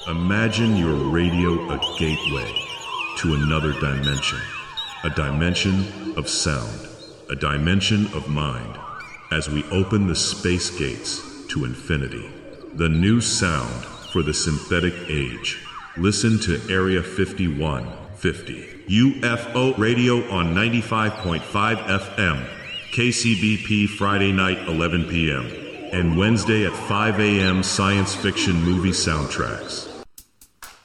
Imagine your radio a gateway to another dimension. A dimension of sound. A dimension of mind. As we open the space gates to infinity. The new sound for the synthetic age. Listen to Area 5150. UFO Radio on 95.5 FM. KCBP Friday night 11 p.m. and Wednesday at 5 a.m. science fiction movie soundtracks.